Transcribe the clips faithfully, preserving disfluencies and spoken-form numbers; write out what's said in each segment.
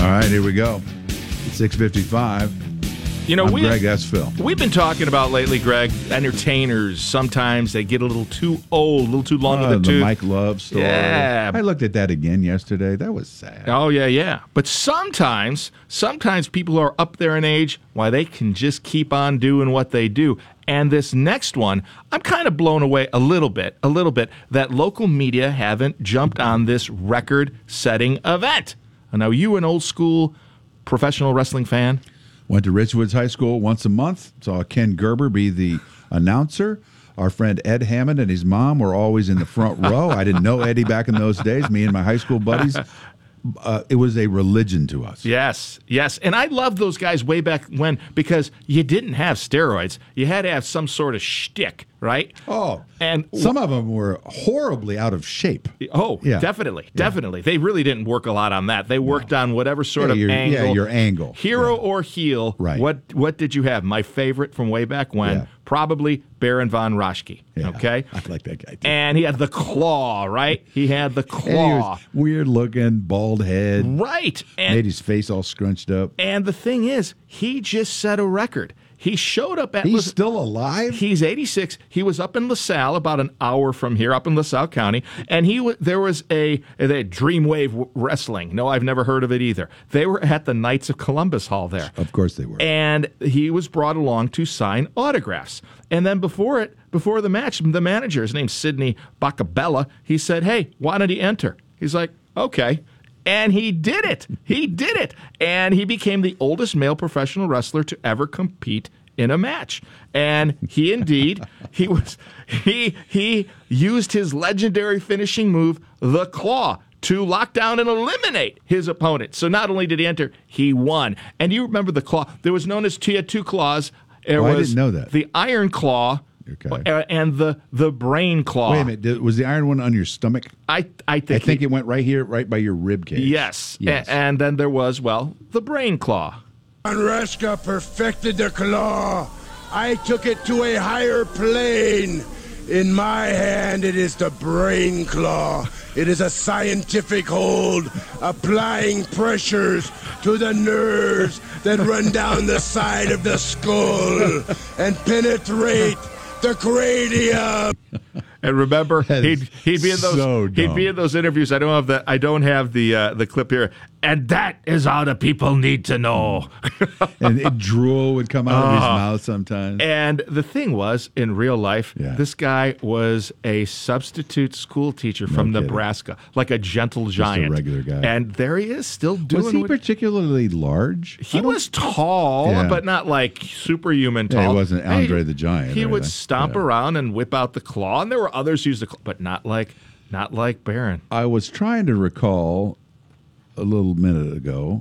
All right, here we go. six fifty-five. You know, I'm we, Greg, that's Phil. We've been talking about lately, Greg, entertainers, sometimes they get a little too old, a little too long Oh, in the the tooth. Mike Love story. Yeah. I looked at that again yesterday. That was sad. Oh, yeah, yeah. But sometimes, sometimes people are up there in age, why they can just keep on doing what they do. And this next one, I'm kind of blown away a little bit, a little bit, that local media haven't jumped on this record-setting event. Now, you an old school professional wrestling fan? Went to Richwoods High School once a month. Saw Ken Gerber be the announcer. Our friend Ed Hammond and his mom were always in the front row. I didn't know Eddie back in those days. Me and my high school buddies. Uh, it was a religion to us. Yes, yes. And I loved those guys way back when because you didn't have steroids. You had to have some sort of shtick, right? Oh, and some of them were horribly out of shape. Oh, yeah. definitely, definitely. Yeah. They really didn't work a lot on that. They worked no. on whatever sort yeah, of your, angle. Yeah, your angle. Hero yeah. or heel. Right. What What did you have? My favorite from way back when, yeah. probably Baron von Raschke. Yeah, okay? I like that guy too. And he had the claw, right? He had the claw. And he was weird looking, bald head. Right. And, made his face all scrunched up. And the thing is, he just set a record. He showed up at... He's La- still alive? He's eighty-six. He was up in LaSalle, about an hour from here, up in LaSalle County, and he w- there was a, a Dreamwave Wrestling. No, I've never heard of it either. They were at the Knights of Columbus Hall there. Of course they were. And he was brought along to sign autographs. And then before it, before the match, the manager, his name's Sidney Bacabella, he said, hey, why don't he enter? He's like, okay. And he did it. He did it. And he became the oldest male professional wrestler to ever compete in a match. And he indeed, he was he he used his legendary finishing move, the claw, to lock down and eliminate his opponent. So not only did he enter, he won. And you remember the claw. There was known as he had two claws. There oh, was I didn't know that. The iron claw. Okay. And the, the brain claw. Wait a minute. Did, was the iron one on your stomach? I I think I think he, it went right here, right by your rib cage. Yes. yes. A- and then there was, well, the brain claw. Von Raschke perfected the claw. I took it to a higher plane. In my hand, it is the brain claw. It is a scientific hold, applying pressures to the nerves that run down the side of the skull and penetrate the cranium. And remember, he'd he'd be in those so he'd be in those interviews. I don't have the I don't have the uh, the clip here. And that is all the people need to know. And it, drool would come out uh, of his mouth sometimes. And the thing was, in real life, yeah. this guy was a substitute school teacher from no Nebraska, like a gentle Just giant, a regular guy. And there he is, still doing. Was he what, particularly large? He was tall, yeah. but not like superhuman tall. Yeah, he wasn't Andre he, the Giant. He would anything. stomp yeah. around and whip out the claw, and there were others who used the claw, but not like not like Baron. I was trying to recall a little minute ago.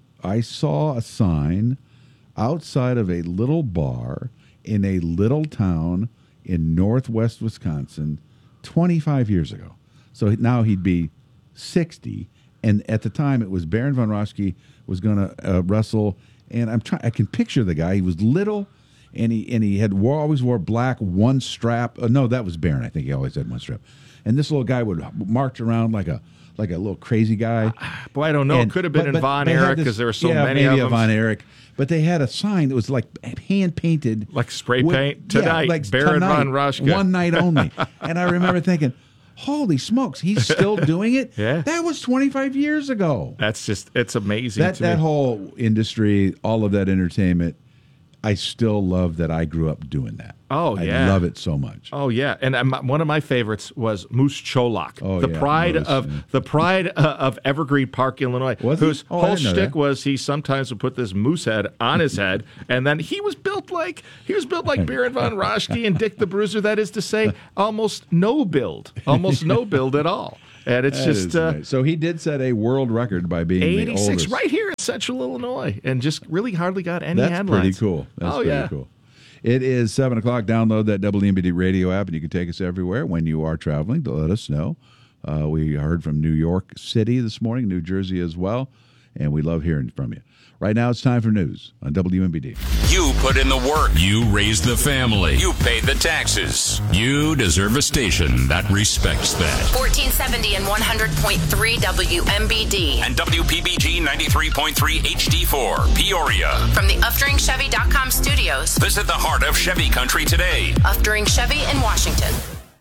I saw a sign outside of a little bar in a little town in northwest Wisconsin twenty-five years ago. So now he'd be sixty, and at the time it was Baron von Raschke was going to uh, wrestle, and I'm trying. I can picture the guy. He was little, and he and he had wore, always wore black one strap. Uh, no, that was Baron. I think he always had one strap. And this little guy would march around like a like a little crazy guy. Boy, I don't know. And, it could have been but, in but Von they had Erich this- because there were so yeah, many maybe of a them. Von Erich. But they had a sign that was like hand painted, Like spray with- paint tonight, yeah, like Baron tonight, von Raschke. one night only. And I remember thinking, "Holy smokes, he's still doing it!" Yeah. That was twenty-five years ago. That's just, it's amazing That to that me. whole industry, all of that entertainment, I still love that I grew up doing that. Oh, I yeah. love it so much. Oh yeah, and um, one of my favorites was Moose Cholak, Oh, the yeah, pride Moose, of yeah. the pride uh, of Evergreen Park, Illinois. Was he? whose Oh, I whole didn't know shtick that. was he sometimes would put this moose head on his head, and then he was built like he was built like Baron von Raschke and Dick the Bruiser. That is to say, almost no build, almost no build at all. And it's That just is uh, nice. So he did set a world record by being the eighty-six oldest. right here in Central Illinois, and just really hardly got any That's headlines. pretty cool. That's oh pretty yeah. cool. It is seven o'clock. Download that W M B D radio app, and you can take us everywhere when you are traveling to let us know. Uh, we heard from New York City this morning, New Jersey as well. and we love hearing from you. Right now, it's time for news on W M B D. You put in the work. You raised the family. You paid the taxes. You deserve a station that respects that. fourteen seventy and one hundred point three W M B D. And W P B G ninety-three point three H D four, Peoria. From the Uftring Chevy dot com studios. Visit the heart of Chevy country today. Uftring Chevy in Washington.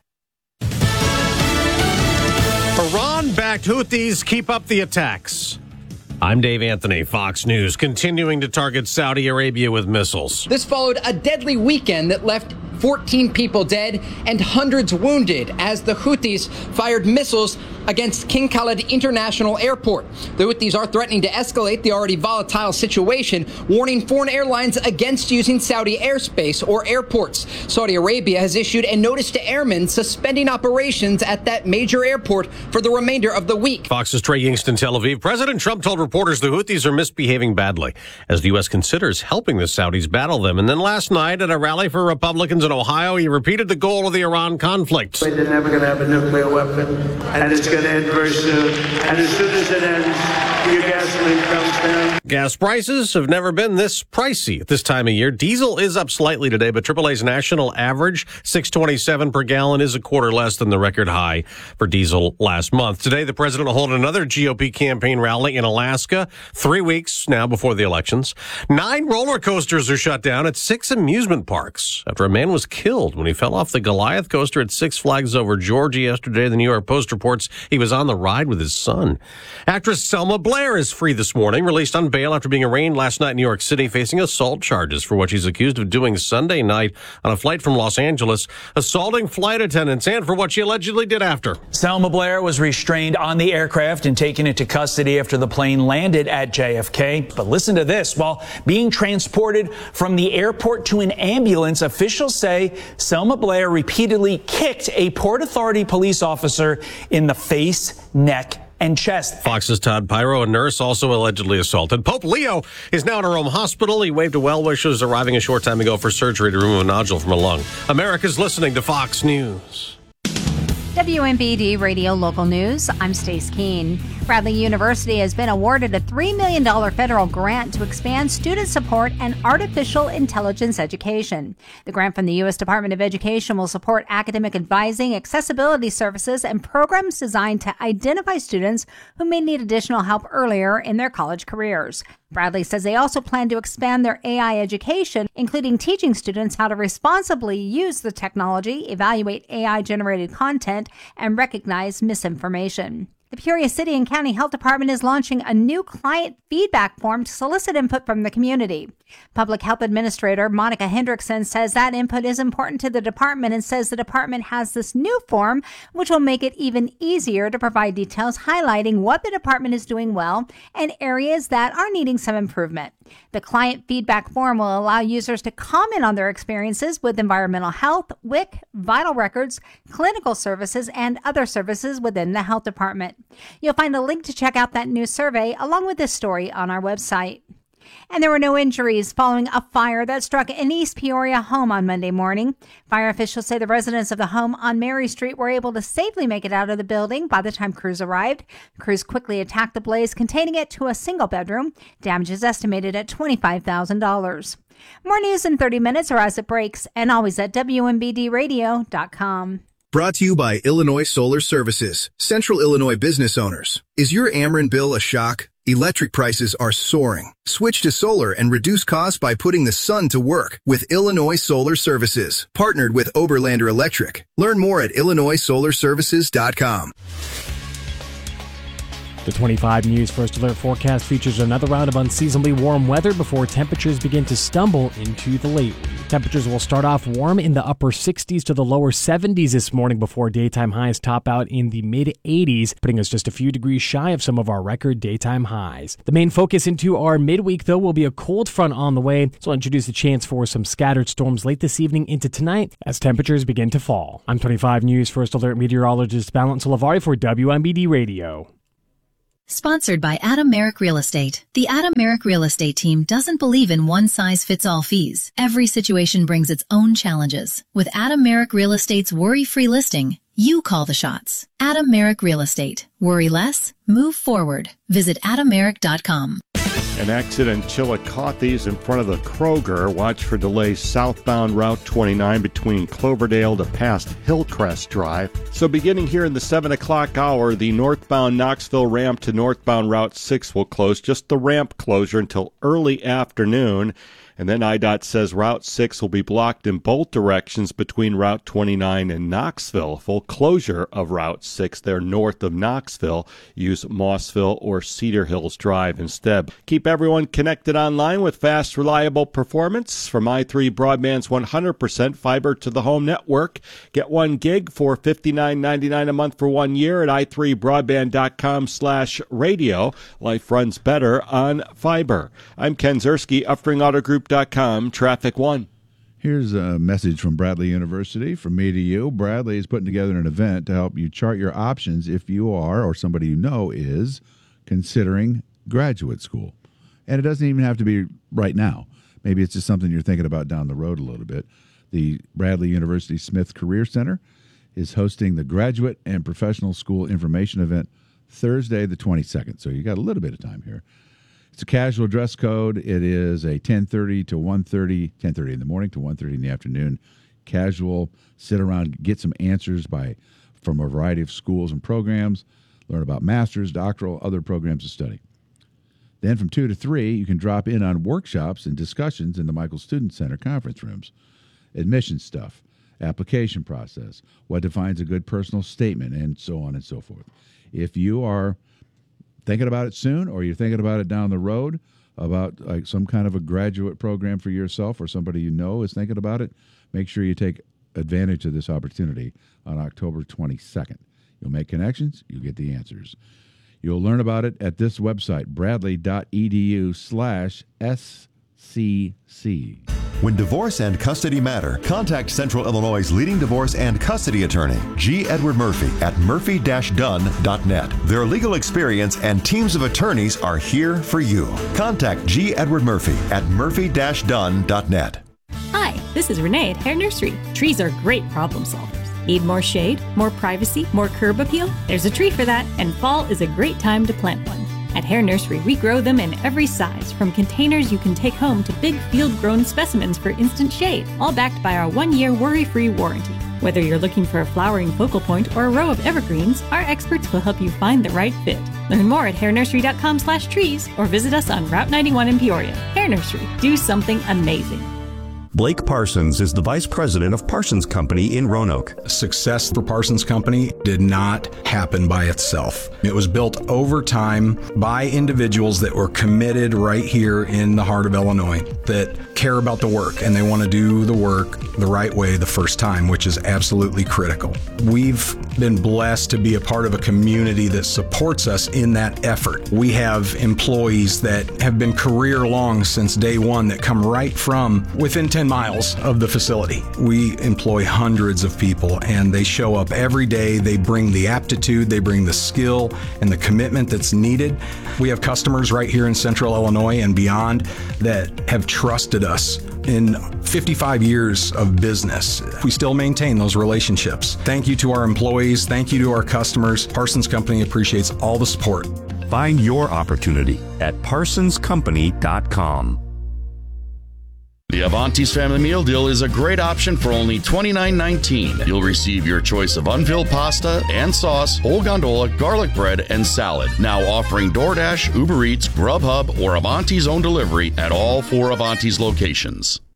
Iran-backed Houthis keep up the attacks. I'm Dave Anthony, Fox News, continuing to target Saudi Arabia with missiles. This followed a deadly weekend that left fourteen people dead and hundreds wounded as the Houthis fired missiles against King Khalid International Airport. The Houthis are threatening to escalate the already volatile situation, warning foreign airlines against using Saudi airspace or airports. Saudi Arabia has issued a notice to airmen suspending operations at that major airport for the remainder of the week. Fox's Trey Yingst in Tel Aviv. President Trump told reporters the Houthis are misbehaving badly as the U S considers helping the Saudis battle them. And then last night at a rally for Republicans in Ohio, he repeated the goal of the Iran conflict. They're never going to have a nuclear weapon, and it's going to end very soon. And as soon as it ends, your gasoline comes down. Gas prices have never been this pricey at this time of year. Diesel is up slightly today, but triple A's national average, six twenty-seven per gallon, is a quarter less than the record high for diesel last month. Today, the president will hold another G O P campaign rally in Alaska, three weeks now before the elections. Nine roller coasters are shut down at six amusement parks after a man was killed when he fell off the Goliath coaster at Six Flags Over Georgia yesterday. The New York Post reports he was on the ride with his son. Actress Selma Blair is free this morning, released on bail after being arraigned last night in New York City, facing assault charges for what she's accused of doing Sunday night on a flight from Los Angeles, assaulting flight attendants, and for what she allegedly did after. Selma Blair was restrained on the aircraft and taken into custody after the plane landed at J F K. But listen to this. While being transported from the airport to an ambulance, officials say Selma Blair repeatedly kicked a Port Authority police officer in the face, neck, and chest. Fox's Todd Pyro, a nurse, also allegedly assaulted. Pope Leo is now in a Rome hospital. He waved to well-wishers arriving a short time ago for surgery to remove a nodule from a lung. America's listening to Fox News. W M B D Radio Local News, I'm Stace Keene. Bradley University has been awarded a three million dollars federal grant to expand student support and artificial intelligence education. The grant from the U S Department of Education will support academic advising, accessibility services, and programs designed to identify students who may need additional help earlier in their college careers. Bradley says they also plan to expand their A I education, including teaching students how to responsibly use the technology, evaluate A I-generated content, and recognize misinformation. The Peoria City and County Health Department is launching a new client feedback form to solicit input from the community. Public Health Administrator Monica Hendrickson says that input is important to the department and says the department has this new form, which will make it even easier to provide details highlighting what the department is doing well and areas that are needing some improvement. The client feedback form will allow users to comment on their experiences with environmental health, W I C, vital records, clinical services, and other services within the health department. You'll find a link to check out that new survey along with this story on our website. And there were no injuries following a fire that struck an East Peoria home on Monday morning. Fire officials say the residents of the home on Mary Street were able to safely make it out of the building by the time crews arrived. Crews quickly attacked the blaze, containing it to a single bedroom. Damage is estimated at twenty-five thousand dollars. More news in thirty minutes or as it breaks, and always at W M B D radio dot com. Brought to you by Illinois Solar Services, Central Illinois business owners. Is your Ameren bill a shock? Electric prices are soaring. Switch to solar and reduce costs by putting the sun to work with Illinois Solar Services, partnered with Oberlander Electric. Learn more at illinois solar services dot com. The twenty-five News First Alert forecast features another round of unseasonably warm weather before temperatures begin to stumble into the late week. Temperatures will start off warm in the upper sixties to the lower seventies this morning before daytime highs top out in the mid eighties, putting us just a few degrees shy of some of our record daytime highs. The main focus into our midweek, though, will be a cold front on the way, so I'll introduce a chance for some scattered storms late this evening into tonight as temperatures begin to fall. I'm twenty-five News First Alert meteorologist Balance Lavari for W M B D Radio. Sponsored by Adam Merrick Real Estate. The Adam Merrick Real Estate team doesn't believe in one-size-fits-all fees. Every situation brings its own challenges. With Adam Merrick Real Estate's worry-free listing, you call the shots. Adam Merrick Real Estate. Worry less, move forward. Visit adam merrick dot com. An accident in Chillicothe is in front of the Kroger. Watch for delays southbound Route twenty-nine between Cloverdale to past Hillcrest Drive. So beginning here in the seven o'clock hour, the northbound Knoxville ramp to northbound Route six will close. Just the ramp closure until early afternoon. And then I DOT says Route six will be blocked in both directions between Route twenty-nine and Knoxville. Full closure of Route six there north of Knoxville. Use Mossville or Cedar Hills Drive instead. Keep everyone connected online with fast, reliable performance from i three Broadband's one hundred percent fiber to the home network. Get one gig for fifty-nine ninety-nine a month for one year at i three broadband dot com slash radio. Life runs better on fiber. I'm Ken Zerski, Uffring Auto Group. Dot com, Traffic One. Here's a message from Bradley University from me to you. Bradley is putting together an event to help you chart your options if you are, or somebody you know is, considering graduate school. And it doesn't even have to be right now. Maybe it's just something you're thinking about down the road a little bit. The Bradley University Smith Career Center is hosting the Graduate and Professional School Information Event Thursday the twenty-second. So you got a little bit of time here. It's a casual dress code. It is a ten thirty to one thirty, ten thirty in the morning to one thirty in the afternoon. Casual, sit around, get some answers by from a variety of schools and programs, learn about master's, doctoral, other programs of study. Then from two to three, you can drop in on workshops and discussions in the Michael Student Center conference rooms. Admission stuff, application process, what defines a good personal statement, and so on and so forth. If you are thinking about it soon, or you're thinking about it down the road, about like some kind of a graduate program for yourself, or somebody you know is thinking about it, make sure you take advantage of this opportunity on October twenty-second. You'll make connections, you get the answers. You'll learn about it at this website, bradley.edu slash SCC. When divorce and custody matter, contact Central Illinois' leading divorce and custody attorney, G. Edward Murphy, at murphy dash dunn dot net. Their legal experience and teams of attorneys are here for you. Contact G. Edward Murphy at murphy dash dunn dot net. Hi, this is Renee at Hair Nursery. Trees are great problem solvers. Need more shade, more privacy, more curb appeal? There's a tree for that, and fall is a great time to plant one. At Hair Nursery, we grow them in every size, from containers you can take home to big field-grown specimens for instant shade, all backed by our one-year worry-free warranty. Whether you're looking for a flowering focal point or a row of evergreens, our experts will help you find the right fit. Learn more at hair nursery dot com slash trees or visit us on Route ninety-one in Peoria. Hair Nursery, do something amazing. Blake Parsons is the vice president of Parsons Company in Roanoke. Success for Parsons Company did not happen by itself. It was built over time by individuals that were committed right here in the heart of Illinois, that care about the work and they want to do the work the right way the first time, which is absolutely critical. We've been blessed to be a part of a community that supports us in that effort. We have employees that have been career long since day one that come right from within ten miles of the facility. We employ hundreds of people and they show up every day. They bring the aptitude, they bring the skill and the commitment that's needed. We have customers right here in Central Illinois and beyond that have trusted us in fifty-five years of business. We still maintain those relationships. Thank you to our employees. Thank you to our customers. Parsons Company appreciates all the support. Find your opportunity at parsons company dot com. The Avanti's Family Meal Deal is a great option for only twenty-nine nineteen. You'll receive your choice of unfilled pasta and sauce, whole gondola, garlic bread, and salad. Now offering DoorDash, Uber Eats, Grubhub, or Avanti's own delivery at all four Avanti's locations.